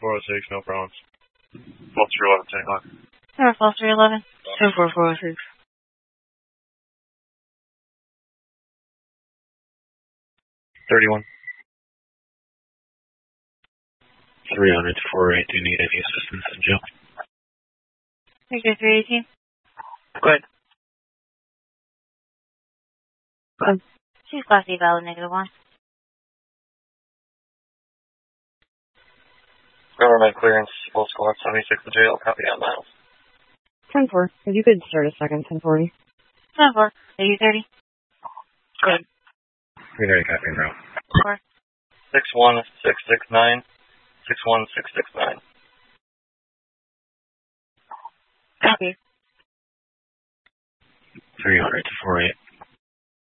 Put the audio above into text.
406, no problems. Foster 11, 10 o'clock. Air Foster 11, 24406. 31. 300 to 48, do you need any assistance in jail? Victor 318. Go ahead. She's Class C valid, -1. Government clearance, full squad 76 to jail, copy on Miles. 10-4. If you could start a second, 1040. 10-4, 8030. Go ahead. 330, copy and route. 4. 61669. 61669. Copy. 300 to 48.